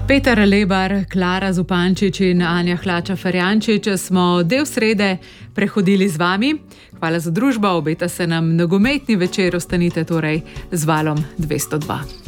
Peter Lebar, Klara Zupančič in Anja Hlača-Ferjančič smo del srede prehodili z vami. Hvala za družbo, obeta se nam nogometni večer, ostanite torej z Valom 202.